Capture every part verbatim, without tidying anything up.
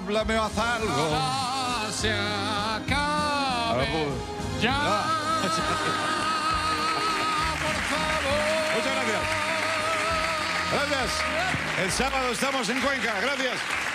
háblame o haz algo. Ah, se acabe. Ya. Ah. Por favor. Muchas gracias. Gracias. El sábado estamos en Cuenca. Gracias.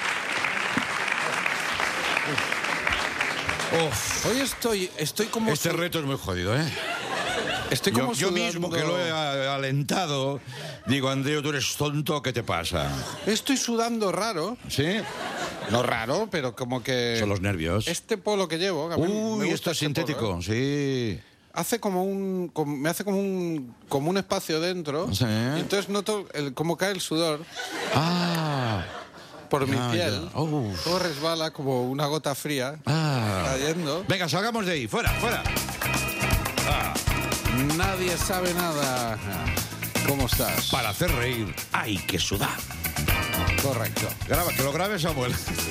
Uf. Hoy estoy, estoy como... Este reto es muy jodido, ¿eh? Estoy como Yo, yo sudando. mismo que lo he a- alentado, digo, Andreu, tú eres tonto, ¿qué te pasa? Estoy sudando raro. ¿Sí? No raro, pero como que... Son los nervios. Este polo que llevo... que a mí me Uy, gusta esto es este sintético, polo, ¿eh? sí. Hace como un... como- me hace como un... como un espacio dentro. Sí. Y entonces noto el, como cae el sudor Ah, por mi Ya, piel. ya. Uf. Todo resbala como una gota fría ah. cayendo. Venga, salgamos de ahí, fuera, fuera. Nadie sabe nada. ¿Cómo estás? Para hacer reír hay que sudar. Correcto. Graba, que lo grabe Samuel.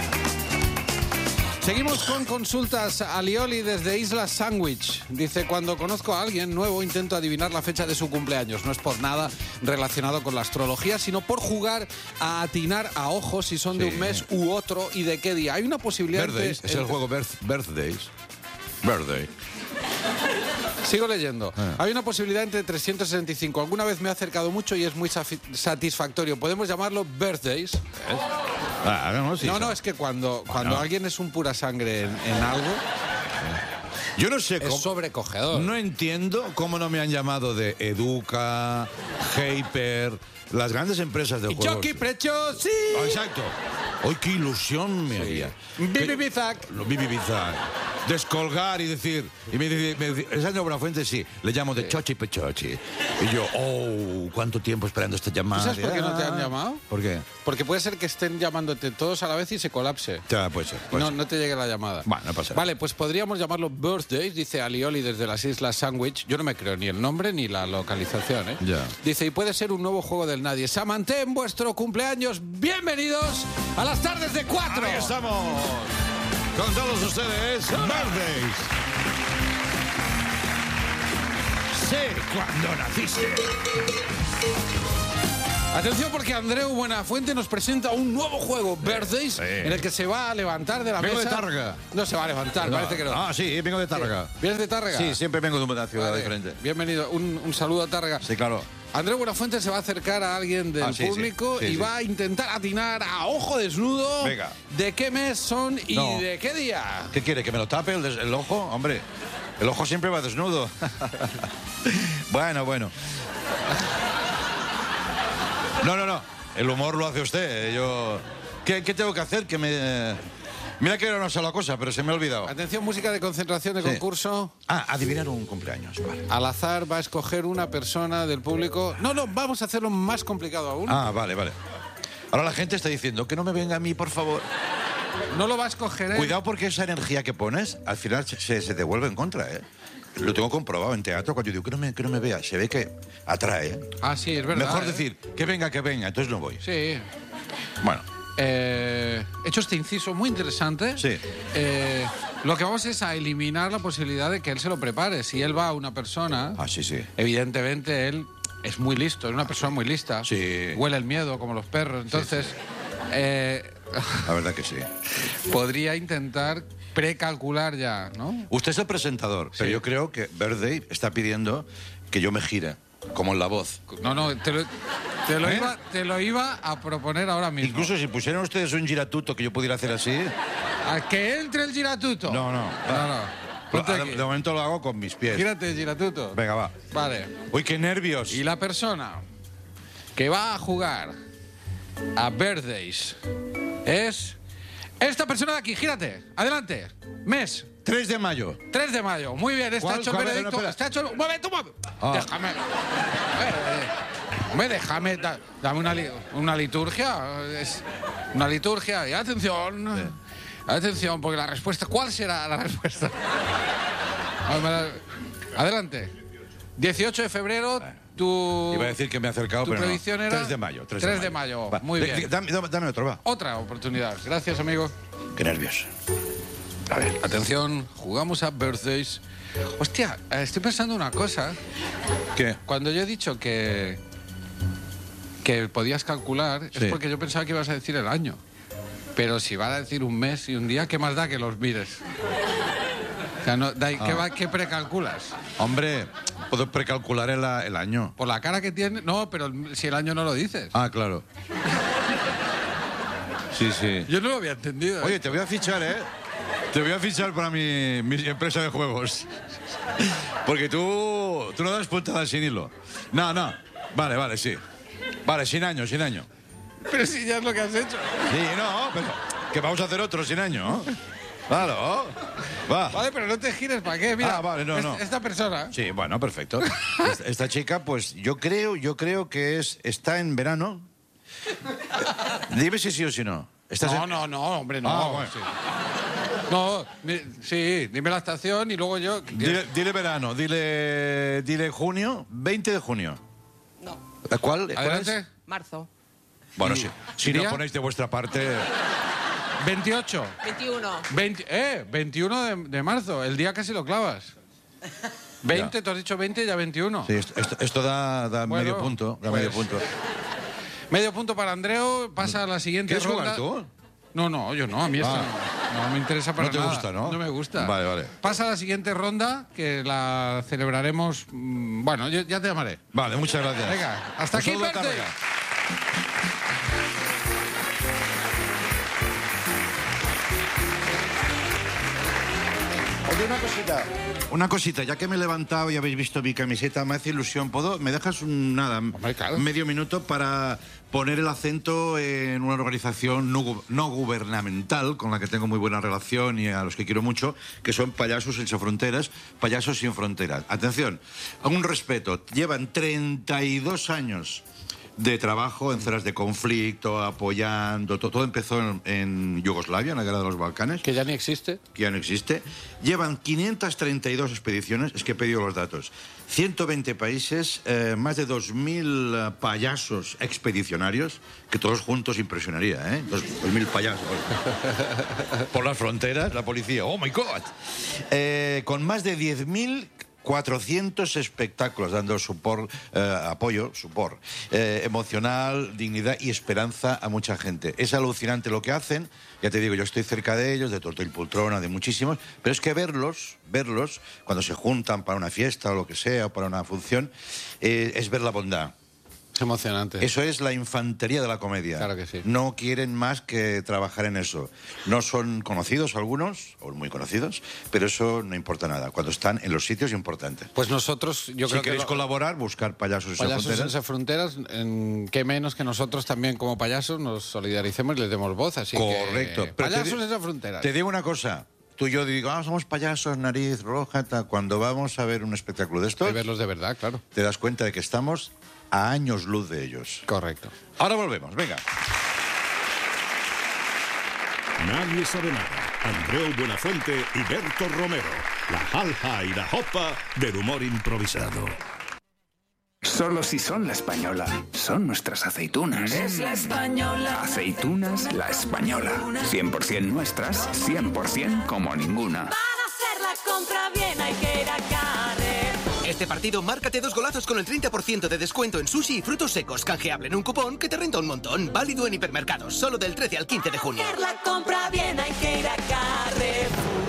Seguimos con consultas. Alioli desde Isla Sandwich. Dice, cuando conozco a alguien nuevo intento adivinar la fecha de su cumpleaños. No es por nada relacionado con la astrología, sino por jugar a atinar a ojos si son de Sí. un mes u otro y de qué día. Hay una posibilidad... Birthdays, entre- es el juego birth- Birthdays. Birthday. Sigo leyendo. Ah. Hay una posibilidad entre trescientos sesenta y cinco. Alguna vez me he acercado mucho y es muy safi- satisfactorio. Podemos llamarlo birthdays. Ah, no, sí, no, sí. no, es que cuando, cuando Bueno. alguien es un pura sangre en, en algo, Yo no sé es cómo... sobrecogedor. No entiendo cómo no me han llamado de Educa, Hyper, las grandes empresas de Y juegos. Chucky Precho, sí. Ah, exacto. Hoy qué ilusión me haría. Bibi Bizac. Lo Bibi Bizarre. Descolgar y decir... Y me dice, me dice ¿es Andreu Buenafuente? Sí. Le llamo de Chochi Pechochi. Y yo, oh, ¿cuánto tiempo esperando esta llamada? ¿Tú sabes por qué no te han Ah. llamado? ¿Por qué? Porque puede ser que estén llamándote todos a la vez y se colapse. Ya, puede ser. puede No, ser. no te llegue la llamada. Bueno, no pasa nada. Vale, pues podríamos llamarlo Birthdays, dice Alioli desde las Islas Sandwich. Yo no me creo ni el nombre ni la localización, ¿eh? Ya. Dice, y puede ser un nuevo juego del nadie. Samantha, en vuestro cumpleaños, bienvenidos a las tardes de cuatro. Ahí estamos. Con todos ustedes, Birthdays. Sé cuándo naciste. Atención porque Andreu Buenafuente nos presenta un nuevo juego, Birthdays, sí. en el que se va a levantar de la Vengo mesa. de Tárrega. No se va a levantar, parece que no. Ah, sí, vengo de Tárrega. ¿Vienes de Tárrega? Sí, siempre vengo de una ciudad Vale, diferente. Bienvenido, un, un saludo a Tárrega. Sí, claro. Andreu Buenafuente se va a acercar a alguien del Ah, sí, sí, público sí, y sí. va a intentar atinar a ojo desnudo Venga. de qué mes son y No. de qué día. ¿Qué quiere? ¿Que me lo tape el, des- el ojo? Hombre, el ojo siempre va desnudo. Bueno, bueno. No, no, no. El humor lo hace usted. Yo... ¿Qué, qué tengo que hacer? Que me... Mira que era una sola cosa, pero se me ha olvidado. Atención, música de concentración de Sí. concurso. Ah, adivinar un cumpleaños. Vale. Al azar va a escoger una persona del público. No, no, vamos a hacerlo más complicado aún. Ah, vale, vale. Ahora la gente está diciendo que no me venga a mí, por favor. No lo va a escoger él. Cuidado porque esa energía que pones, al final se, se- se devuelve en contra, ¿eh? Lo tengo comprobado en teatro, cuando yo digo que no me, que no me vea, se ve que atrae, ¿eh? Ah, sí, es verdad. Mejor ¿eh? decir, que venga, que venga, entonces no voy. Sí. Bueno, Eh, he hecho este inciso muy interesante. Sí. Eh, lo que vamos es a eliminar la posibilidad de que él se lo prepare. Si él va a una persona, ah, sí, sí. evidentemente él es muy listo, es una persona muy lista. Sí. Huele el miedo como los perros. Entonces, eh, La verdad que sí. podría intentar precalcular ya, ¿no? Usted es el presentador, pero yo creo que Birthday está pidiendo que yo me gire, como en La Voz. No, no, te lo, te lo, ¿Eh? iba, te lo iba a proponer ahora mismo. Incluso si pusieran ustedes un giratuto que yo pudiera hacer así... ¿A que entre el giratuto? No, no. No, no. Ponte de, aquí. de momento lo hago con mis pies. Gírate el giratuto. Venga, va. Vale. Uy, qué nervios. Y la persona que va a jugar a Birthdays es esta persona de aquí. Gírate. Adelante. Mes. tres de mayo. tres de mayo. Muy bien. Está ¿Cuál? hecho el ¿Cuál? veredicto. No, espera. Está hecho... Mueve, tú mueve. Ah. Déjame. Eh, eh. Hombre, déjame. da- dame una, li- una liturgia. Es una liturgia. Y atención. Atención, porque la respuesta... ¿Cuál será la respuesta? A ver, Adelante. dieciocho de febrero, tu... Iba a decir que me he acercado, ¿Tu pero no. predicción era? tres de mayo. tres tres de mayo. Va. Muy De- bien. de- Dame, dame- dame otro, va. Otra oportunidad. Gracias, amigo. Qué nervios. A ver. Atención, jugamos a Birthdays. Hostia, eh, estoy pensando una cosa. ¿Qué? Cuando yo he dicho que... que podías calcular, Sí. es porque yo pensaba que ibas a decir el año. Pero si va a decir un mes y un día, ¿qué más da que los mires? O sea, no, da, ¿qué, Ah. va- ¿qué precalculas? Hombre, puedo precalcular el, a- el año. Por la cara que tiene... No, pero si el año no lo dices. Ah, claro. Sí, sí. Yo no lo había entendido. ¿eh? Oye, te voy a fichar, ¿eh? Te voy a fichar para mi, mi empresa de juegos. Porque tú, tú no das puntadas sin hilo. No, no. Vale, vale, sí. Vale, sin año, sin año. Pero si ya es lo que has hecho. Sí, no, pero que vamos a hacer otro sin año, ¿no? Claro. Va. Vale, pero no te gires, ¿para qué? Mira, Ah, vale, no, es- no. esta persona... Sí, bueno, perfecto. Esta, esta chica, pues yo creo, yo creo que es está en verano. Dime si sí o si no. ¿Estás No, en- no, no, hombre, no. Ah, bueno. Sí. No, mi- sí, dime la estación y luego yo... Dile, dile verano, dile, dile junio, veinte de junio. No. ¿Cuál? ¿Cuál Adelante. es? Marzo. Bueno, si, si no ¿Día? ponéis de vuestra parte... veintiocho. veintiuno. veinte, eh, veintiuno de, de marzo, el día casi lo clavas. veinte, tú has dicho veinte, ya veintiuno. Sí, esto, esto- esto da, da Bueno, medio punto, da pues, medio punto. Medio punto para Andreu, pasa a la siguiente ¿Quieres ronda. jugar tú? No, no, yo no, a mí esto Ah. no, no me interesa para No te nada. gusta, ¿no? No me gusta. Vale, vale. Pasa a la siguiente ronda, que la celebraremos... mm, Bueno, yo, ya te llamaré. Vale, muchas gracias. Venga, hasta Un aquí, saludo a Berti. Tárrega. Oye, una cosita. Una cosita, ya que me he levantado y habéis visto mi camiseta, me hace ilusión. ¿Puedo? ¿Me dejas un nada, Hombre, claro. medio minuto para poner el acento en una organización no, gu- no gubernamental con la que tengo muy buena relación y a los que quiero mucho, que son Payasos Sin Fronteras, Payasos Sin Fronteras. Atención, a un respeto, llevan treinta y dos años de trabajo en zonas de conflicto, apoyando, todo, todo empezó en, en Yugoslavia, en la guerra de los Balcanes, Que ya ni existe. que ya no existe. Llevan quinientas treinta y dos expediciones, es que he pedido los datos, ciento veinte países, eh, más de dos mil eh, payasos expedicionarios, que todos juntos impresionaría, ¿eh? Dos mil payasos. Por las fronteras, la policía, ¡oh, my God! Eh, con más de diez mil cuatrocientos espectáculos dando support, eh, apoyo, support, eh, emocional, dignidad y esperanza a mucha gente. Es alucinante lo que hacen. Ya te digo, yo estoy cerca de ellos, de Tortoy Poltrona, de muchísimos, pero es que verlos, verlos, cuando se juntan para una fiesta o lo que sea, o para una función, eh, es ver la bondad. Es emocionante. Eso es la infantería de la comedia. Claro que sí. No quieren más que trabajar en eso. No son conocidos algunos, o muy conocidos, pero eso no importa nada, cuando están en los sitios importantes. Pues nosotros, yo si creo queréis que... lo- colaborar, buscar Payasos Sin Payasos Fronteras. Sin Fronteras, en qué menos que nosotros también como payasos nos solidaricemos y les demos voz, así Correcto. que... Pero te Payasos di- Sin Fronteras. Te digo una cosa. Tú y yo digo, ah, somos payasos, nariz roja, tal. Cuando vamos a ver un espectáculo de Hay estos, que verlos de verdad, claro. te das cuenta de que estamos a años luz de ellos. Correcto. Ahora volvemos, venga. Nadie sabe nada. Andreu Buenafuente y Berto Romero. La jalja y la jopa del humor improvisado. Solo si son la española. Son nuestras aceitunas. Es la española. Aceitunas La Española. cien por ciento nuestras, cien por ciento como ninguna. Para hacer la compra bien hay que ir a Carrefour. Este partido, márcate dos golazos con el treinta por ciento de descuento en sushi y frutos secos, canjeable en un cupón que te renta un montón. Válido en hipermercados, solo del trece al quince de junio. Para hacer la compra bien hay que ir a Carrefour.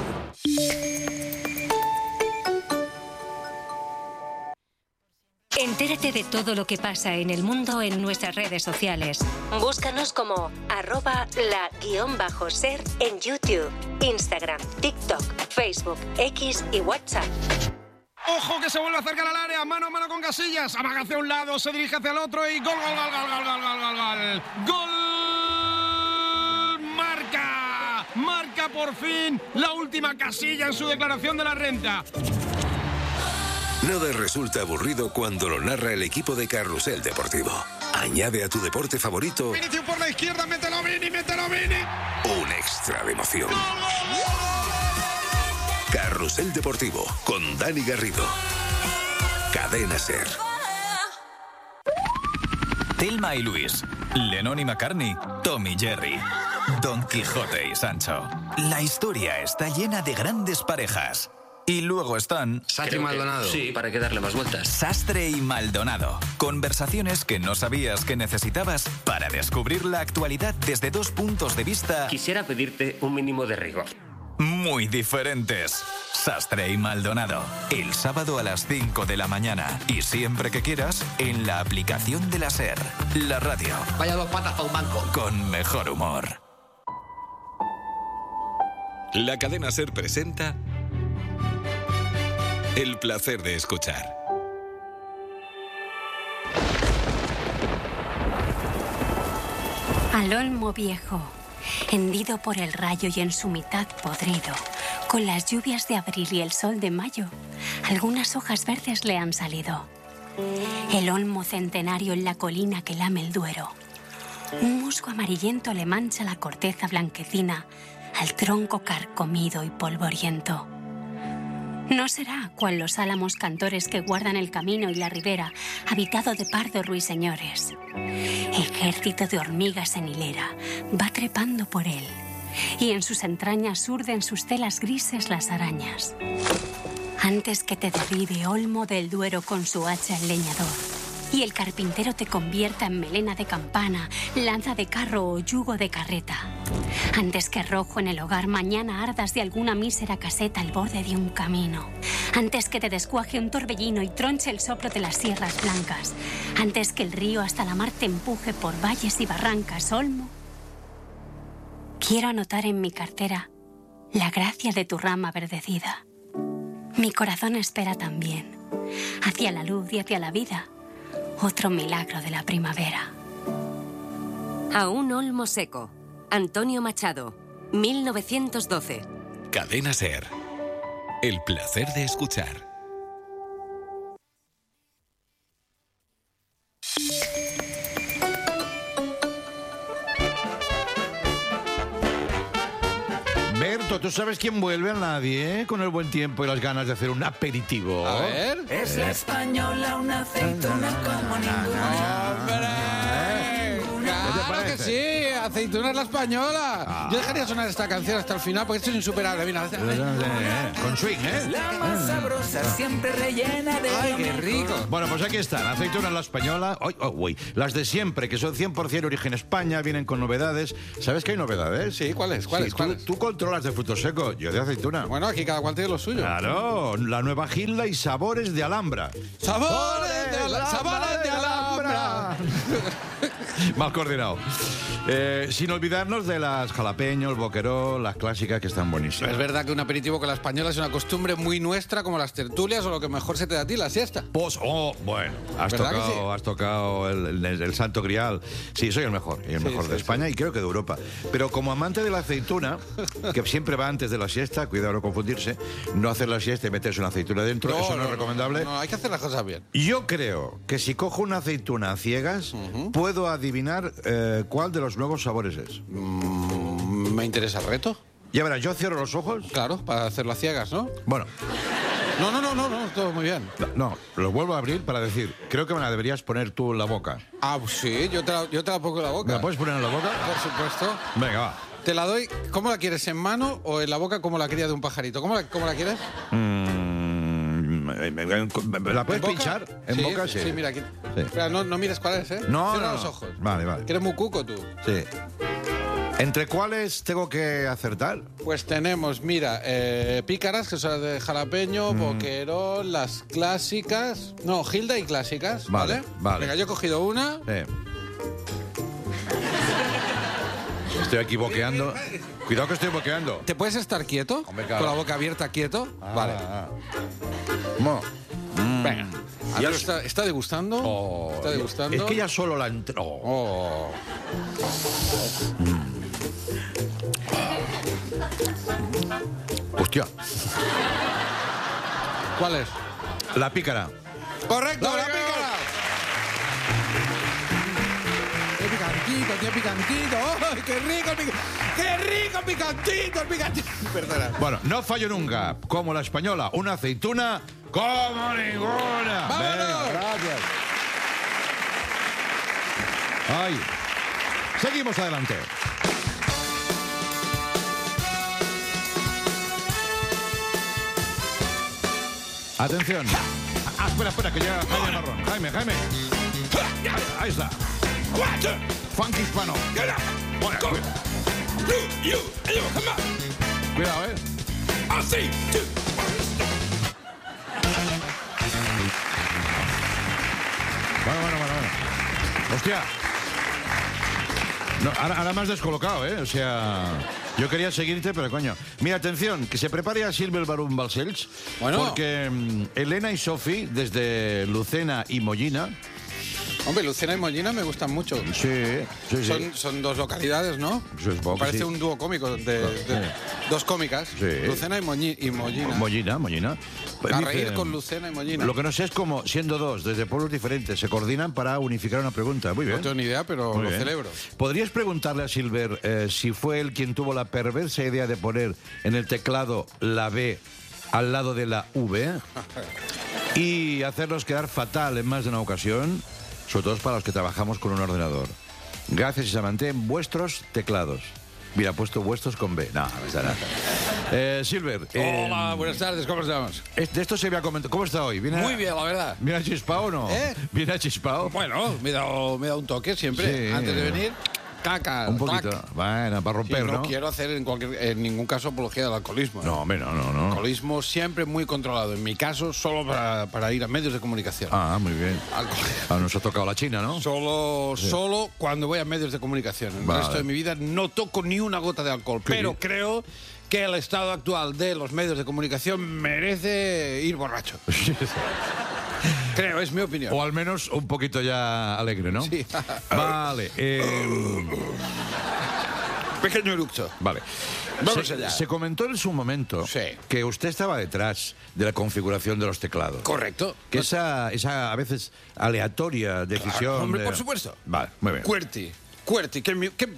Entérate de todo lo que pasa en el mundo en nuestras redes sociales. Búscanos como arroba la guión bajo ser en YouTube, Instagram, TikTok, Facebook, X y WhatsApp. Ojo que se vuelve a acercar al área, mano a mano con Casillas, amaga hacia un lado, se dirige hacia el otro y gol, gol, gol, gol, gol, gol, gol, gol, gol. ¡Gol! ¡Marca! Marca por fin la última Casilla en su declaración de la renta. Nada resulta aburrido cuando lo narra el equipo de Carrusel Deportivo. Añade a tu deporte favorito Vinicius por la izquierda, mételo Vini, mételo Vini. un extra de emoción. Carrusel Deportivo con Dani Garrido. Cadena Ser. Thelma y Luis, Lennon y McCartney, Tom y Jerry, Don Quijote y Sancho. La historia está llena de grandes parejas. Y luego están... Sastre y Maldonado. Sí, para que darle más vueltas. Sastre y Maldonado. Conversaciones que no sabías que necesitabas para descubrir la actualidad desde dos puntos de vista... Quisiera pedirte un mínimo de rigor. Muy diferentes. Sastre y Maldonado. El sábado a las cinco de la mañana. Y siempre que quieras, en la aplicación de la SER. La radio. Vaya dos patas para un banco. Con mejor humor. La cadena SER presenta El placer de escuchar. Al olmo viejo, hendido por el rayo y en su mitad podrido, con las lluvias de abril y el sol de mayo, algunas hojas verdes le han salido. El olmo centenario en la colina que lame el Duero. Un musgo amarillento le mancha la corteza blanquecina al tronco carcomido y polvoriento. No será cual los álamos cantores que guardan el camino y la ribera, habitado de pardos ruiseñores. Ejército de hormigas en hilera va trepando por él, y en sus entrañas urden sus telas grises las arañas. Antes que te derribe olmo del Duero con su hacha el leñador, y el carpintero te convierta en melena de campana, lanza de carro o yugo de carreta. Antes que rojo en el hogar mañana ardas de alguna mísera caseta al borde de un camino. Antes que te descuaje un torbellino y tronche el soplo de las sierras blancas. Antes que el río hasta la mar te empuje por valles y barrancas, olmo. Quiero anotar en mi cartera la gracia de tu rama verdecida. Mi corazón espera también, hacia la luz y hacia la vida, otro milagro de la primavera. A un olmo seco. Antonio Machado, mil novecientos doce. Cadena SER. El placer de escuchar. Berto, ¿tú sabes quién vuelve? A nadie, ¿eh? Con el buen tiempo y las ganas de hacer un aperitivo. A ver. Es la española, una aceituna como ninguna. ¡Claro que sí! ¡Aceituna es la española! Ah. Yo dejaría sonar esta canción hasta el final porque esto es insuperable. Mira, con swing, ¿eh? La más sabrosa, siempre rellena de... ¡Ay, qué rico! Bueno, pues aquí están. Aceitunas la española. Uy, oh, uy. Las de siempre, que son cien por ciento origen España, vienen con novedades. ¿Sabes que hay novedades? Sí, ¿cuáles? ¿Cuáles? Sí, ¿cuáles? Tú, tú controlas de frutos secos, yo de aceituna. Bueno, aquí cada cual tiene lo suyo. Claro, la nueva Gilda y sabores de Alhambra. ¡Sabores de, ala- sabores de Alhambra! Mal coordinado. Eh, sin olvidarnos de las jalapeños, boqueró, las clásicas que están buenísimas. Es verdad que un aperitivo con la española es una costumbre muy nuestra, como las tertulias o lo que mejor se te da a ti, la siesta. Pues, oh, bueno, has ¿Verdad que tocado, sí? has tocado el, el- el santo grial. Sí, soy el mejor, y el Sí, mejor sí, de España y creo que de Europa. Pero como amante de la aceituna, que siempre va antes de la siesta, cuidado no confundirse, no hacer la siesta y meterse una aceituna dentro, eso no, es recomendable. No, hay que hacer las cosas bien. Yo creo que si cojo una aceituna a ciegas, puedo adivinar eh, cuál de los nuevos sabores es. Mm, me interesa el reto. Ya verás, yo cierro los ojos. Claro, para hacerlo a ciegas, ¿no? Bueno, No, no, no, no, no, todo muy bien. no, lo vuelvo a abrir para decir, creo que me la deberías poner tú en la boca. Ah, pues sí, yo te la, yo te la pongo en la boca. ¿Me la puedes poner en la boca? Por supuesto. Venga, va. Te la doy, ¿cómo la quieres? ¿En mano o en la boca como la cría de un pajarito? ¿Cómo la, cómo la quieres? Mm, ¿me- me- me- ¿La puedes ¿En boca? pinchar? En boca, sí. Sí, mira aquí. Sí. Espera, no, no mires cuál es, ¿eh? No, Cierra no, los no. ojos. Vale, vale. Que eres muy cuco tú. Sí. ¿Entre cuáles tengo que acertar? Pues tenemos, mira, eh, pícaras, que son las de jalapeño, Mm. boquerón, las clásicas. No, Gilda y clásicas, ¿vale? Vale, vale. Venga, yo he cogido una. Sí. Estoy aquí boqueando. Cuidado que estoy boqueando. ¿Te puedes estar quieto? Hombre, claro. Con la boca abierta, quieto. Ah, vale. ah. Mo. Mm. Venga. Ya Andrew es- está, está degustando. Oh, está degustando. Es que ya solo la entró. Oh. Hostia. ¿Cuál es? La pícara. ¡Correcto, la pícara! ¡Qué picantito, qué picantito! ¡Oh, qué rico el picantito! ¡Qué rico el picantito, el picantito! Perdona. Bueno, no fallo nunca. Como la española, una aceituna como ninguna. ¡Vámonos! Venga, gracias. Ay. Seguimos adelante. Atención. Ah, espera, espera, que llega Jaime Marrón. Jaime, Jaime. Ahí está. Funk hispano. Bueno, cuidado, ¿eh? Así. Bueno, bueno, bueno, bueno. Hostia. No, ahora, ahora me has descolocado, ¿eh? O sea, yo quería seguirte, pero coño. Mira, atención, que se prepare a Silver Barum Balcells. Bueno. Porque um, Elena y Sofi, desde Lucena y Mollina. Hombre, Lucena y Mollina me gustan mucho. Sí, sí, sí. Son, son dos localidades, ¿no? Sí, supongo que Parece sí. un dúo cómico de, de- Sí. dos cómicas. Sí. Lucena y, Moñi- y Mollina. Mollina, Mollina. Pues A dice, reír con Lucena y Mollina. Lo que no sé es cómo, siendo dos, desde pueblos diferentes, se coordinan para unificar una pregunta. Muy bien. No tengo ni idea, pero Muy lo bien. celebro. ¿Podrías preguntarle a Silver eh, si fue él quien tuvo la perversa idea de poner en el teclado la B al lado de la V y hacernos quedar fatal en más de una ocasión, sobre todo para los que trabajamos con un ordenador? Gracias y se mantén vuestros teclados. Mira, ha puesto vuestros con B. No, no está nada. Eh, Silver. eh, Hola, buenas tardes, ¿cómo estamos? es- de esto se había comentado. ¿Cómo está hoy? ¿Viene a- Muy bien, la verdad. ¿Viene a chispao o no? ¿Eh? ¿Viene a chispao? Bueno, me he dado, me he dado un toque siempre. Sí. Antes de venir, caca. Un poquito. clac. Bueno, para Sí, romper, no ¿no? quiero hacer en, cualquier, en ningún caso apología del alcoholismo. ¿eh? No, hombre, no, no, no. Alcoholismo siempre muy controlado. En mi caso, solo para, para ir a medios de comunicación. Ah, muy bien. Alco- Ah, nos ha tocado la China, ¿no? Solo, Sí. solo cuando voy a medios de comunicación. El Vale. resto de mi vida no toco ni una gota de alcohol. Sí. Pero creo que el estado actual de los medios de comunicación merece ir borracho. Creo, es mi opinión. O al menos un poquito ya alegre, ¿no? Sí. Vale. eh, Pequeño eructo. vale. Vamos se, allá. se comentó en su momento Sí. que usted estaba detrás de la configuración de los teclados. Correcto. Que esa, esa a veces aleatoria decisión. Claro, hombre, de- por supuesto. Vale, muy bien. QWERTY. QWERTY. ¿Qué, mi- qué,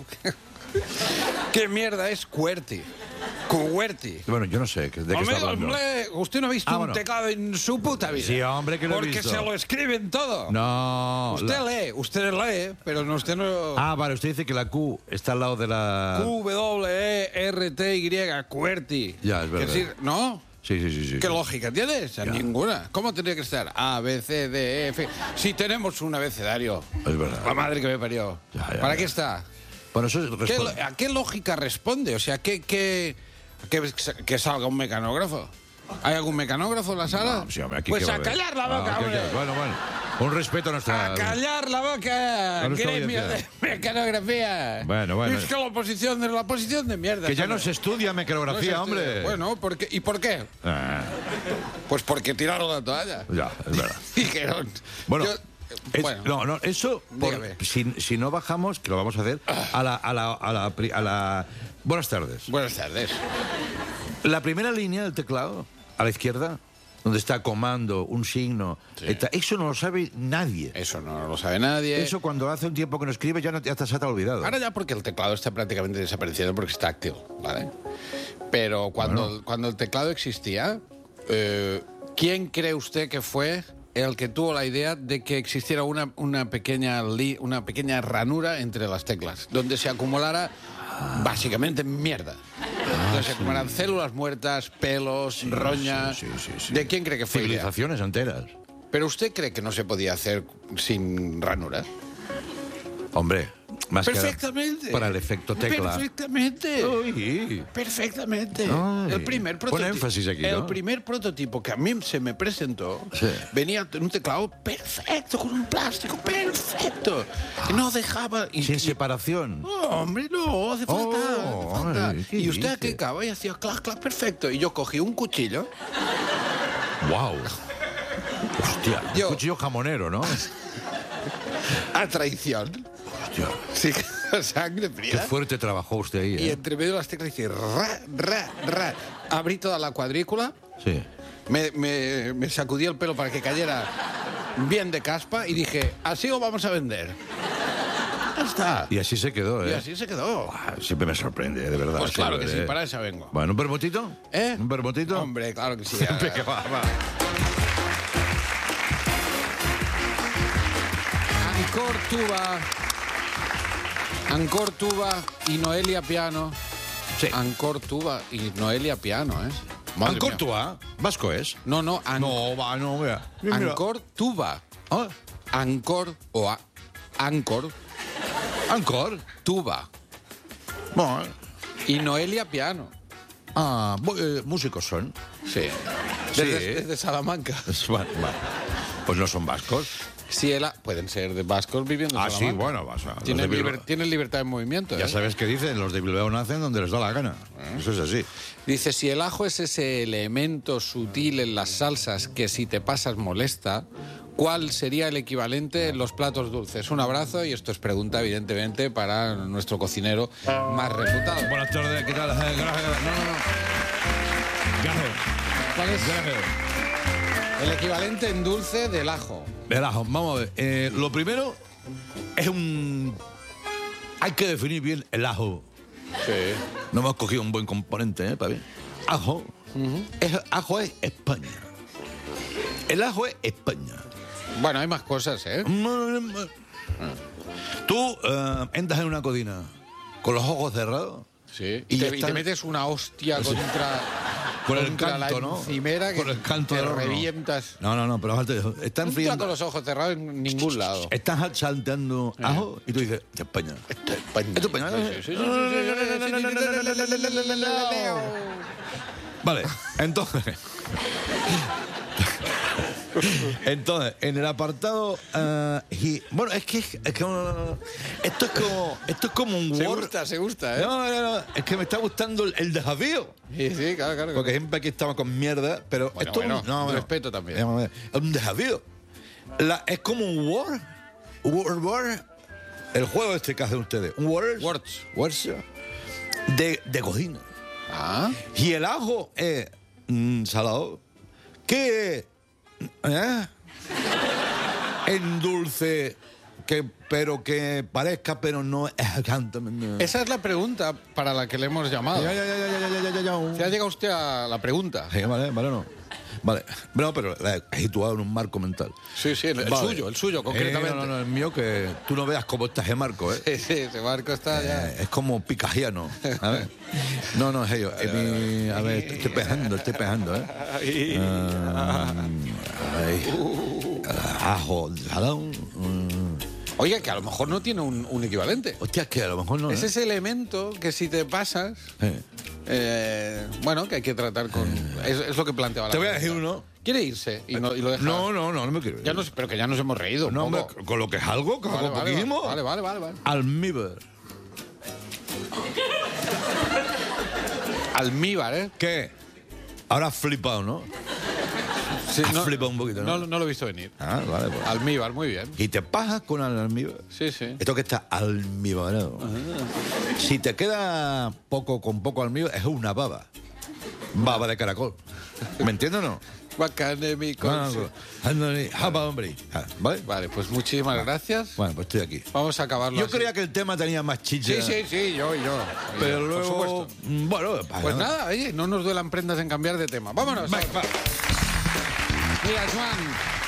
qué mierda es QWERTY? QWERTY. Bueno, yo no sé de qué está Hombre, hablando. hombre, usted no ha visto Ah, un bueno. teclado en su puta vida. Sí, hombre, que lo he Porque visto. se lo escriben todo. No. Usted la- lee, usted lee, pero no, usted no... Ah, vale, usted dice que la Q está al lado de la... Q W E R T Y, QWERTY. Ya, es verdad. Es decir, ¿no? Sí, sí, sí, sí. ¿Qué lógica tienes? Ninguna. ¿Cómo tendría que estar? A, B, C, D, E, F. Si tenemos un abecedario. Es verdad. La madre que me parió. Ya, ya, ¿Para ya. qué está? Bueno, eso es ¿Qué responde. lo- ¿A qué lógica responde? O sea, ¿qué, qué, qué- que salga un mecanógrafo? ¿Hay algún mecanógrafo en la sala? No, sí, hombre, aquí pues qué va a haber. callar la Ah, boca, ok, ok. hombre. Bueno, bueno. Un respeto a nuestra... A callar la boca, A nuestra gremio de audiencia. mecanografía. Bueno, bueno. Es que la oposición es la oposición de mierda. Que ya no hombre. se estudia No mecanografía, se estudia. hombre. Bueno, ¿por qué? ¿Y por qué? Ah, Pues porque tiraron la toalla. ya, es verdad. Dijeron. Bueno, yo- es- bueno. no, no, eso, por- Dígame. si, si no bajamos, que lo vamos a hacer, a la, a la, a la, pri- a la- Buenas tardes. Buenas tardes. La primera línea del teclado, a la izquierda, donde está comando, un signo, eta- eso no lo sabe nadie. Eso no lo sabe nadie. Eso cuando hace un tiempo que no escribe ya, no, ya te- se te ha olvidado. Ahora ya porque el teclado está prácticamente desapareciendo porque está activo, ¿vale? Pero cuando, Bueno. cuando el teclado existía, eh, ¿quién cree usted que fue el que tuvo la idea de que existiera una, una, pequeña, li- una pequeña ranura entre las teclas, donde se acumulara básicamente mierda? Donde se acumularan células muertas, pelos, roña... sí, sí, sí. ¿De quién cree que fue? la idea? Civilizaciones enteras. ¿Pero usted cree que no se podía hacer sin ranura? Hombre, más que Perfectamente. para el efecto tecla. Perfectamente. Uy. Perfectamente. Ay. El primer Pon prototipo. énfasis aquí, El ¿no? primer prototipo que a mí se me presentó Sí. venía en un teclado perfecto, con un plástico perfecto. Que no dejaba. Y, Sin y- separación. No, hombre, no, hace falta. Oh, hace falta. ay, ¿qué y usted dice? aquí acaba y hacía clac, clac, perfecto. Y yo cogí un cuchillo. ¡Wow! Hostia, un Yo- cuchillo jamonero, ¿no? A traición. Hostia, Sí, sangre qué fría. fuerte trabajó usted ahí, Y ¿eh? entre medio de las teclas hice ra, ra, ra. Abrí toda la cuadrícula. Sí. Me, me, me sacudí el pelo para que cayera bien de caspa y dije, así lo vamos a vender. Ya está. Y así se quedó, ¿eh? Y así se quedó. Ah, siempre me sorprende, de verdad. Pues claro Silver, que sí, ¿eh? para eso vengo. Bueno, ¿un bermutito? ¿Eh? ¿Un bermutito? Hombre, claro que sí. Venga, va, va. Ancor tuba. Ancor tuba y Noelia piano. Sí. Ancor tuba y Noelia piano, ¿eh? Madre Angkor mía. Tuba, vasco es. No, no, an- No, va, no, vea. Mira. Angkor Tuba. Ah, Angkor o a- Angkor Angkor. Tuba. Bueno, Y Noelia piano. ah, bu- eh, músicos son. Sí. Sí. Desde, desde Salamanca. Bueno, bueno. Pues no son vascos. Sí, ela- pueden ser de vascos viviendo en Ah, sí, Salamanca. bueno, vas a. los Tienen, de Bilbao- liber- tienen libertad de movimiento. Ya ¿eh? sabes qué dicen, los de Bilbao nacen donde les da la gana. Eso es así. Dice, si el ajo es ese elemento sutil en las salsas que si te pasas molesta, ¿cuál sería el equivalente en los platos dulces? Un abrazo, y esto es pregunta, evidentemente, para nuestro cocinero más reputado. Buenas tardes, ¿qué tal? Gracias. No, no, no. Gracias. ¿Cuál es Gracias. el equivalente en dulce del ajo? El ajo, vamos a ver. Eh, lo primero es un. Hay que definir bien el ajo. Sí. No hemos cogido un buen componente, ¿eh? Para bien. Ajo. es, ajo es España. El ajo es España. Bueno, hay más cosas, ¿eh? Tú eh, entras en una cocina con los ojos cerrados. Sí. Y Y, te, están- y te metes una hostia contra, Con el contra canto, la ¿no? encimera que Con el canto te del horno. revientas. No, no, no, pero aparte, están Nunca friendo. con los ojos cerrados en ningún lado. Estás salteando ajo y tú dices, "Esto es España. Esto es España. Esto es España. Sí, sí, sí, sí, sí, sí, sí. Vale, entonces. Entonces, en el apartado. eh, y- bueno, es que. Es que uh, esto es como. Esto es como un Se Word. gusta, se gusta, ¿eh? No, no, no. Es que me está gustando el, el desafío. Sí, sí, claro, claro. Porque siempre aquí estamos con mierda, pero Bueno, esto bueno, no, bueno, respeto también. Vamos a ver, es un desafío. La- es como un Word. Word, Word. El juego este que hacen ustedes. Un Word. Words. Words. De, de cocina. Ah. Y el ajo es mm, salado. ¿Qué es? ¿Eh? En dulce, que, pero que parezca, pero no es exactamente. Esa es la pregunta para la que le hemos llamado. Ya, ya, ya, ya, ya, ya, ya, ya, ya. ¿Se ha llegado usted a la pregunta? Sí, vale, vale, no. Vale. No, pero la he situado en un marco mental. Sí, sí, el, el Vale. suyo, el suyo, concretamente. Eh, no, no, no, el mío, que tú no veas cómo está ese marco, ¿eh? Sí, sí, ese barco está ya. Eh, es como picajiano. A ver. No, no, es ello. Es mi- a ver, estoy pegando, estoy pegando, ¿eh? Ah, ay. Ajo, salado. mm. Oiga, que a lo mejor no tiene un, un equivalente. Hostia, es que a lo mejor no. Es ¿eh? ese elemento que si te pasas, Eh. eh, bueno, que hay que tratar con... Es, es lo que planteaba la Te voy a pregunta. decir uno. ¿Quiere irse y, no, y lo deja? No, no, no, no me quiero ir. Ya nos, pero que ya nos hemos reído un No, hombre, poco. con lo que es algo, con Vale, algo vale, poquísimo. vale, vale, vale, vale. Almíbar. Almíbar, ¿eh? ¿Qué? Ahora has flipado, ¿no? Sí, Has no, flipado un poquito, ¿no? no, no lo he visto venir. Ah, vale, pues. Almíbar, muy bien. Y te pasas con el almíbar. Sí, sí. Esto que está almíbarado. Si te queda poco con poco almíbar, es una baba. Baba de caracol. ¿Me entiendes o no? Bacane, mi Ah, conse- ándale, japa, hombre. Ah, ¿Vale? Vale, pues muchísimas gracias. Bueno, pues estoy aquí. Vamos a acabarlo Yo así. creía que el tema tenía más chicha. Sí, sí, sí, yo y yo. Pero Por luego. supuesto. mm, Bueno, Pues nada, oye, no nos duelan prendas en cambiar de tema. Vámonos. Va, va. Mira, Joan.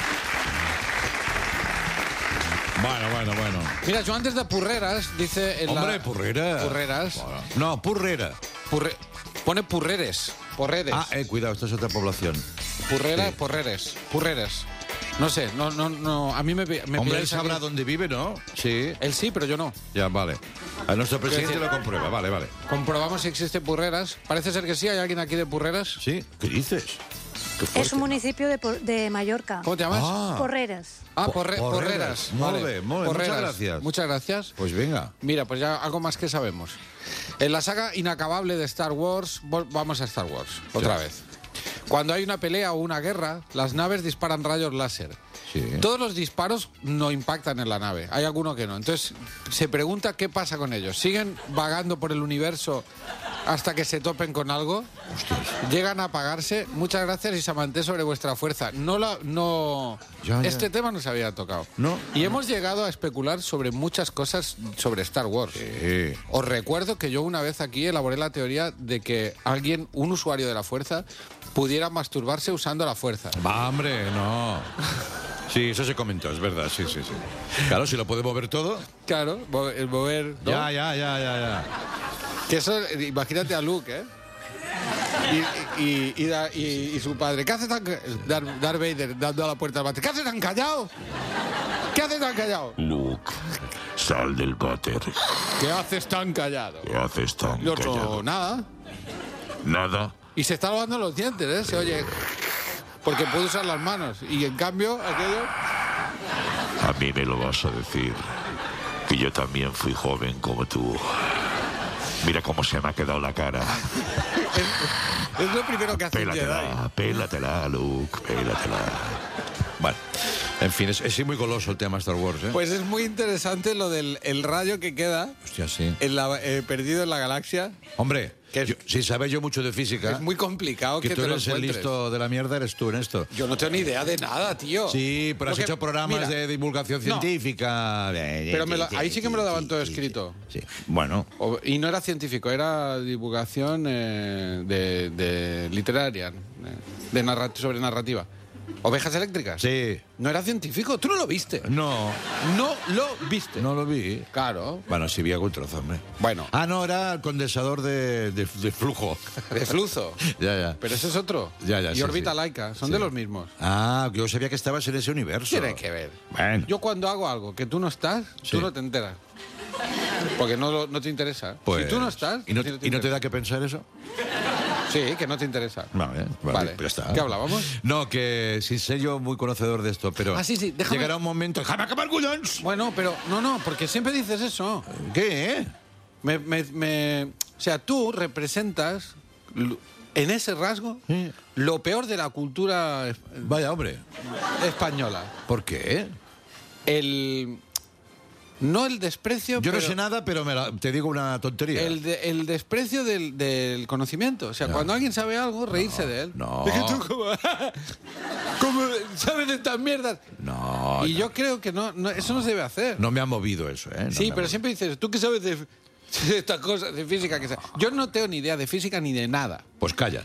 Bueno, bueno, bueno. Mira, Joan desde Purreras dice en Hombre, la... purrera. Purreras. No, purrera. Purre- Pone Purreres. Porreres. Ah, eh, cuidado, esto es otra población. Purrera, sí. Porreres. Purreres. No sé, no, no, no. A mí me, me Hombre, él pilláis sabrá aquí. dónde vive, ¿no? Sí. Él sí, pero yo no. Ya, vale. A nuestro presidente decir- lo comprueba, vale, vale. Comprobamos si existe Purreras. Parece ser que sí. ¿Hay alguien aquí de Purreras? Sí. ¿Qué dices? Qué Es fuerte. un municipio de, Por- de Mallorca. ¿Cómo te llamas? Ah. Porreras. Ah, Po- porre- Porreras. Porreras. Muy Vale. bien, muy bien. Porreras. Muchas gracias. Muchas gracias. Pues venga. Mira, pues ya algo más que sabemos. En la saga inacabable de Star Wars, vol- vamos a Star Wars, otra Sí. vez. Cuando hay una pelea o una guerra, las naves disparan rayos láser. Sí. Todos los disparos no impactan en la nave, hay alguno que no. Entonces se pregunta qué pasa con ellos. ¿Siguen vagando por el universo hasta que se topen con algo? ¿Llegan a apagarse? Muchas gracias y Samanté sobre vuestra fuerza. No la, no. Ya, ya. Este tema no se había tocado. No. Y hemos llegado a especular sobre muchas cosas sobre Star Wars. Sí. Os recuerdo que yo una vez aquí elaboré la teoría de que alguien, un usuario de la fuerza, pudiera masturbarse usando la fuerza. Va, hombre, no. Sí, eso se comentó, es verdad, sí, sí, sí. Claro, si lo puede mover todo. Claro, mo- el mover. ¿no? Ya, ya, ya, ya, ya. Que eso, imagínate a Luke, ¿eh? Y, y, y, da- y- y su padre, ¿qué hace tan ca- Darth, Darth Vader dando a la puerta al váter? ¿Qué hace tan callado? ¿Qué hace tan callado? Luke, sal del váter. ¿Qué haces tan callado? ¿Qué haces tan Y otro, callado? nada. Nada. Y se está lavando los dientes, ¿eh? Se oye. Porque puede usar las manos. Y en cambio, aquello. A mí me lo vas a decir. Que yo también fui joven como tú. Mira cómo se me ha quedado la cara. Es, es lo primero que hace un Jedi. Pélatela, pélatela, Luke, pélatela. Bueno, en fin, es, es muy goloso el tema Star Wars, ¿eh? Pues es muy interesante lo del el rayo que queda Hostia, sí. en la- eh, perdido en la galaxia. Hombre, Que es- yo- si sabes yo mucho de física... Es muy complicado que, que tú te lo eres el encuentres. listo de la mierda, eres tú en esto. Yo no tengo ni idea de nada, tío. Sí, pero has Porque, hecho programas mira, de divulgación no. científica. Pero me lo- ahí sí que me lo daban todo escrito. Sí, bueno. O- y no era científico, era divulgación eh, de, de literaria, eh, de narra- sobre narrativa. ¿Ovejas eléctricas? Sí. No era científico, tú no lo viste. No. No lo viste. No lo vi. Claro. Bueno, sí vi algún trozo, hombre. Bueno. Ah, no, era el condensador de, de- de flujo. De flujo. Ya, ya. Pero ese es otro. Ya, ya, y sí, órbita sí. laica, son Sí. de los mismos. Ah, yo sabía que estabas en ese universo. Tiene que ver. Bueno. Yo cuando hago algo que tú no estás, Sí. tú no te enteras. Porque no, lo- no te interesa. Pues, si tú no estás... ¿Y no, a ti y no te interesa. da que pensar eso? Sí, que no te interesa. Vale, vale, Vale. ya está. ¿Qué hablábamos? No, que sin ser yo muy conocedor de esto, pero Ah, sí, sí, déjame- llegará un momento... ¡Déjame acabar, Gullons! Bueno, pero no, no, porque siempre dices eso. ¿Qué? Me, me- me- o sea, tú representas l- en ese rasgo Sí. lo peor de la cultura es- Vaya, hombre. española. ¿Por qué? El no el desprecio, Yo no pero sé nada, pero me la- te digo una tontería. el, de- el desprecio del, del conocimiento. O sea, Ya. cuando alguien sabe algo, reírse de él. no. Es que tú como, como sabes de estas mierdas. No, y no. yo creo que no, no, eso no se debe hacer. No me ha movido eso, ¿eh? No sí, me ha pero movido. siempre dices, ¿tú qué sabes de, de estas cosas, de física? Que sea? Yo no tengo ni idea de física ni de nada. Pues calla.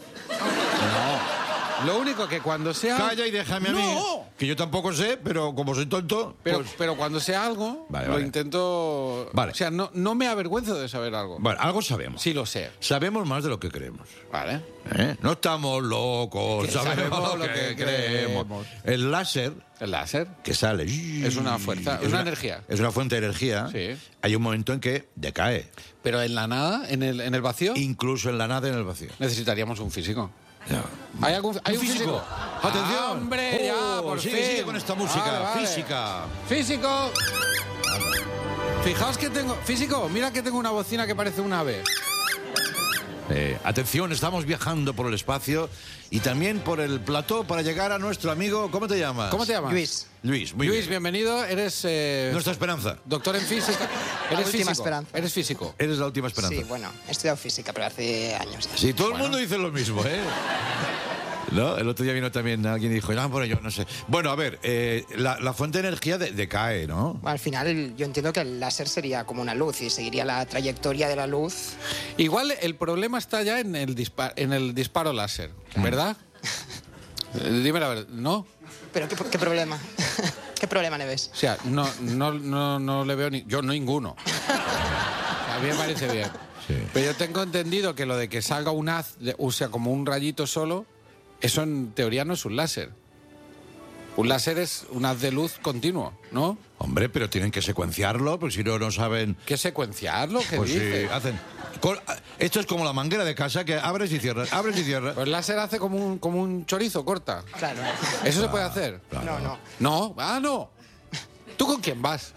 Lo único que cuando sea... Calla y déjame a mí. ¡No! Que yo tampoco sé, pero como soy tonto, Pero, pues... pero cuando sea algo, Vale, lo vale. intento... Vale. O sea, no, no me avergüenzo de saber algo. Bueno, algo sabemos. Sí lo sé. Sabemos más de lo que creemos. Vale. ¿eh? No estamos locos, Que sabemos, sabemos lo que, creemos. El láser El láser que sale... es una fuerza, es una energía. Es una fuente de energía. Sí. Hay un momento en que decae. Pero en la nada, en el, en el vacío, Incluso en la nada, en el vacío. necesitaríamos un físico. Ya. ¿Hay algún hay un físico? ¡Atención! Ah, ¡Hombre, ya, Oh, por sigue, fin! sigue con esta música. Vale, vale. Física. ¡Físico! Fijaos que tengo... Físico, mira que tengo una bocina que parece un ave. Eh, atención, estamos viajando por el espacio y también por el plató para llegar a nuestro amigo... ¿Cómo te llamas? ¿Cómo te llamas? Luis. Luis, muy Luis, bien. bienvenido. Eres... eh, Nuestra esperanza. doctor en física. Eres última físico. esperanza. Eres físico. Eres la última esperanza. Sí, bueno, he estudiado física, pero hace años. ya. Sí, todo Bueno. el mundo dice lo mismo, ¿eh? ¿No? El otro día vino también alguien y dijo, ah, bueno, yo no sé. Bueno, a ver, eh, la, la fuente de energía de- decae, ¿no? Bueno, al final yo entiendo que el láser sería como una luz y seguiría la trayectoria de la luz. Igual el problema está ya en el, dispa- en el disparo láser, ¿verdad? Eh, Dime la verdad, ¿no? Pero ¿qué, qué problema? ¿Qué problema le ves? O sea, no, no, no, no le veo ni... Yo ninguno. A mí me parece bien. Sí. Pero yo tengo entendido que lo de que salga un haz, de- o sea, como un rayito solo, eso en teoría no es un láser. Un láser es un haz de luz continuo, ¿no? Hombre, pero tienen que secuenciarlo, porque si no, no saben... ¿Qué secuenciarlo? ¿Qué Pues sí, dices? hacen... Col- Esto es como la manguera de casa que abres y cierras, abres y cierras. Pues el láser hace como un, como un chorizo, corta. Claro. ¿Eso se puede hacer? Claro. No, no. No, ah, no. ¿Tú con quién vas?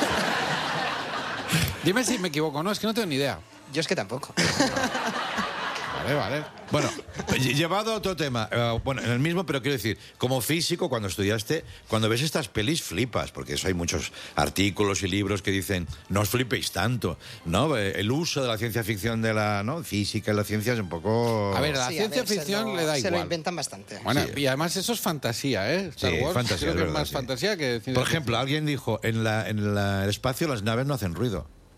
Dime si me equivoco, no, es que no tengo ni idea. Yo es que tampoco. Vale, vale. Bueno, lle- llevado a otro tema, eh, bueno, en el mismo, pero quiero decir, como físico, cuando estudiaste, cuando ves estas pelis flipas, porque eso hay muchos artículos y libros que dicen, no os flipéis tanto, ¿no? Eh, El uso de la ciencia ficción de la ¿no? física y la ciencia es un poco... A ver, la Sí, ciencia ver, se ficción lo- le da Se lo igual. inventan bastante. Bueno, Sí. y además eso es fantasía, ¿eh? Star Sí, Wars fantasía, creo es que es verdad, más sí. fantasía que ciencia Por ejemplo, alguien dijo, en, la, en la- el espacio las naves no hacen ruido.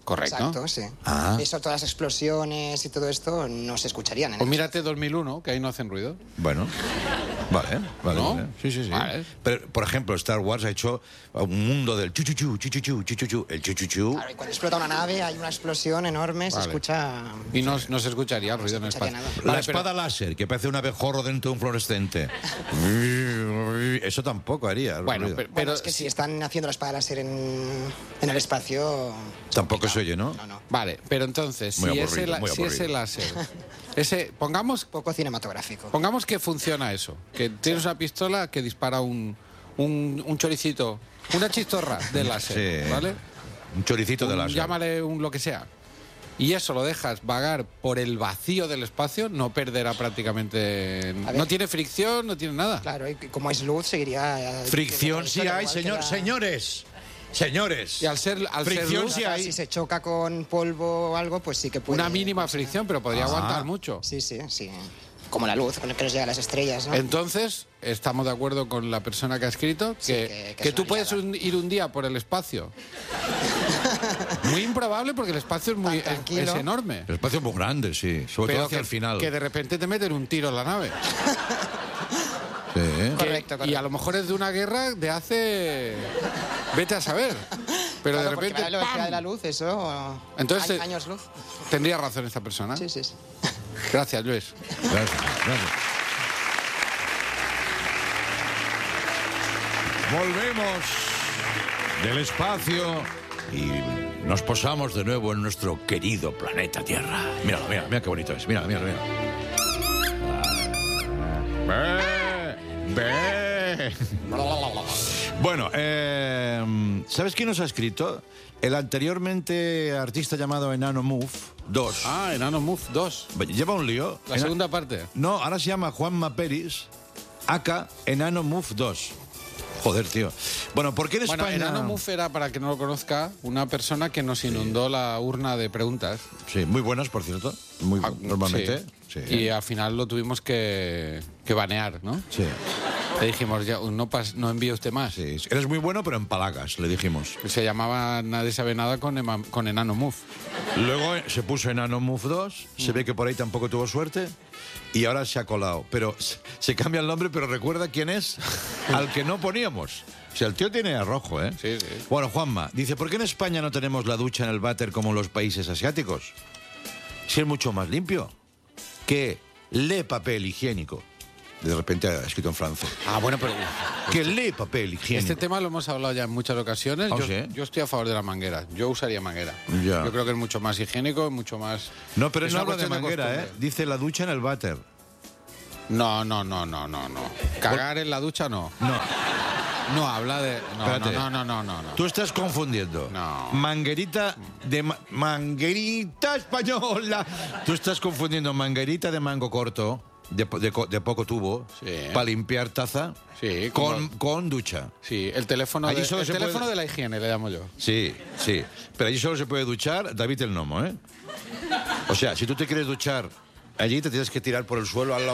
Correcto. Exacto, sí. Ah. Eso, todas las explosiones y todo esto no se escucharían. En Pues el- mírate dos mil uno, que ahí no hacen ruido. Bueno, vale, vale. ¿No? vale. Sí, sí, sí. Vale. Pero, por ejemplo, Star Wars ha hecho un mundo del chuchuchu, chuchuchu, chuchuchu. El chuchuchu. Claro, y cuando explota una nave hay una explosión enorme, se Vale. escucha... Y no, no se escucharía el ruido en el escucharía espacio. La Vale, pero- espada láser, que parece un abejorro dentro de un fluorescente. Eso tampoco haría. Bueno, ruido. pero, Bueno, es que si están haciendo la espada láser en, en el espacio... Tampoco se oye, ¿no? Vale, pero entonces, Muy si, aburrido, ese, la- muy si ese aburrido. láser, ese, pongamos, Poco cinematográfico. pongamos que funciona eso, que tienes una pistola que dispara un, un, un choricito, una chistorra de láser, Sí. ¿vale? Un choricito de Un- láser. Llámale un lo que sea. Y eso lo dejas vagar por el vacío del espacio, no perderá prácticamente... A ver. No tiene fricción, no tiene nada. Claro, y como es luz, seguiría... eh, Fricción sí igual hay, que señor, la- ser Señores. Y al ser, al ser Fricción luz, sí Claro, hay. si se choca con polvo o algo, pues sí que puede... una mínima fricción, pero podría Ah. aguantar mucho. Sí, sí, sí. Como la luz, con el que nos llega a las estrellas, ¿no? Entonces, estamos de acuerdo con la persona que ha escrito que, Sí, que- que que es tú una puedes liada. un- ir un día por el espacio. Muy improbable porque el espacio es, muy, Tan es, tranquilo. es enorme. El espacio es muy grande, sí. Sobre Pero todo hacia que, el final. que de repente te meten un tiro en la nave. Sí. Que- Correcto, correcto. Y a lo mejor es de una guerra de hace... Vete a saber. Pero Claro, de porque repente... la velocidad ¡pam! de la luz, eso... Entonces, a- eh, años luz. Tendría razón esta persona. Sí, sí, sí. Gracias, Luis. Gracias, gracias. Volvemos del espacio y nos posamos de nuevo en nuestro querido planeta Tierra. Míralo, mira, mira qué bonito es. Mira, mira, mira. Ve, ve. Bueno, eh, ¿sabes quién nos ha escrito? El anteriormente artista llamado Enano Move dos. Ah, Enano Move dos. Lleva un lío. La Ena- segunda parte. No, ahora se llama Juanma Peris, acá Enano Move dos. Joder, tío. Bueno, ¿por qué en Bueno, España...? Enano Move era, para que no lo conozca, una persona que nos inundó la urna de preguntas. Sí, muy buenas, por cierto. Muy, Ah, normalmente. sí. Sí. Y al final lo tuvimos que, que banear, ¿no? Sí. Le dijimos, ya, no, pas- no envíe usted más. Sí, eres muy bueno, pero en palagas, le dijimos. Se llamaba Nadie sabe nada con, Ema- con Enano Move. Luego se puso Enano Move dos, se ve que por ahí tampoco tuvo suerte, y ahora se ha colado. Pero se- se cambia el nombre, pero recuerda quién es al que no poníamos. O sea, el tío tiene arrojo, ¿eh? Sí, sí. Bueno, Juanma, dice, ¿por qué en España no tenemos la ducha en el váter como en los países asiáticos? Si es mucho más limpio. Que lee papel higiénico. De repente ha escrito en francés. Ah, bueno, pero... Que lee papel higiénico. Este tema lo hemos hablado ya en muchas ocasiones. ¿Ah, yo, sí? yo estoy a favor de la manguera. Yo usaría manguera. Ya. Yo creo que es mucho más higiénico, mucho más... No, pero es no una habla de cuestión manguera, ¿eh? costumbre. Dice la ducha en el váter. No, no, no, no, no, no. Cagar en la ducha no. No. No, habla de... No, Espérate. no, no, no, no, no. Tú estás confundiendo. No. Manguerita de... ma- manguerita española. Tú estás confundiendo manguerita de mango corto, de, po- de co- de poco tubo, Sí. para limpiar taza, Sí, con, como- con ducha. Sí, el teléfono, Allí de, solo el se teléfono puede- de la higiene, le llamo yo. Sí, sí. Pero allí solo se puede duchar David el Nomo, ¿eh? O sea, si tú te quieres duchar allí, te tienes que tirar por el suelo al lado